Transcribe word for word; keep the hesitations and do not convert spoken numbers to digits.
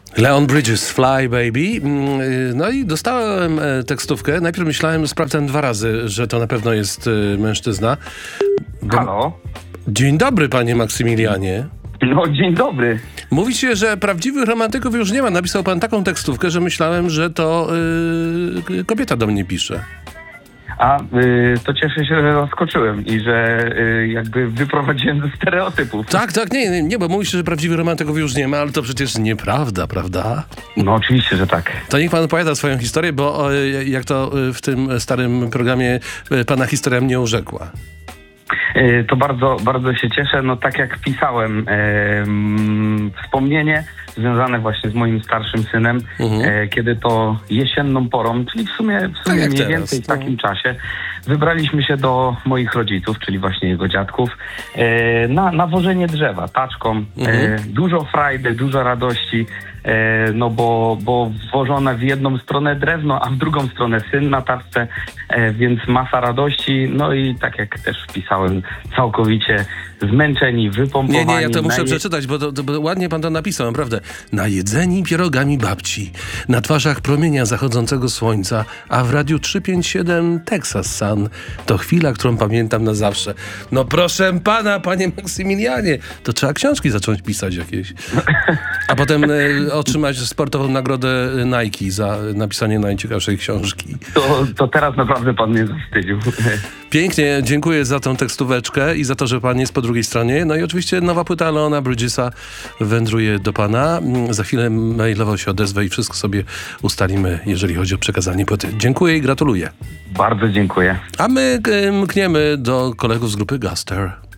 Leon Bridges, Fly Baby. No i dostałem tekstówkę. Najpierw myślałem, sprawdzałem dwa razy, że to na pewno jest mężczyzna. Bo... Halo? Dzień dobry, panie Maksymilianie. No, dzień dobry. Mówi się, że prawdziwych romantyków już nie ma. Napisał pan taką tekstówkę, że myślałem, że to yy, kobieta do mnie pisze. A y, to cieszę się, że zaskoczyłem i że y, jakby wyprowadziłem ze stereotypów. Tak, tak, nie, nie, nie, bo mówi się, że prawdziwych romantyków już nie ma, ale to przecież nieprawda, prawda? No oczywiście, że tak. To niech pan opowiada swoją historię, bo o, jak to w tym starym programie pana historia mnie urzekła. Y, to bardzo, bardzo się cieszę. No tak jak pisałem, y, mm, wspomnienie związane właśnie z moim starszym synem, Mhm. e, kiedy to jesienną porą, czyli w sumie, w sumie jak mniej teraz, więcej w no. takim czasie, wybraliśmy się do moich rodziców, czyli właśnie jego dziadków, e, na nawożenie drzewa taczką. Mhm. E, dużo frajdy, dużo radości, e, no bo, bo włożone w jedną stronę drewno, a w drugą stronę syn na taczce, e, więc masa radości, no i tak jak też wpisałem, całkowicie zmęczeni, wypompowani. Nie, nie, ja to muszę naje- przeczytać, bo, to, to, bo ładnie pan to napisał, naprawdę. Najedzeni pierogami babci, na twarzach promienia zachodzącego słońca, a w radiu trzysta pięćdziesiąt siedem Texas Sun to chwila, którą pamiętam na zawsze. No proszę pana, panie Maksymilianie, to trzeba książki zacząć pisać jakieś. A potem e, otrzymać sportową nagrodę Nike za napisanie najciekawszej książki. To, to teraz naprawdę pan mnie zawstydził. Pięknie, dziękuję za tą tekstóweczkę i za to, że pan jest po drugiej stronie. No i oczywiście nowa płyta Leona Bridgesa wędruje do pana. Za chwilę mailowo się odezwę i wszystko sobie ustalimy, jeżeli chodzi o przekazanie płyty. Dziękuję i gratuluję. Bardzo dziękuję. A my e, mkniemy do kolegów z grupy Guster.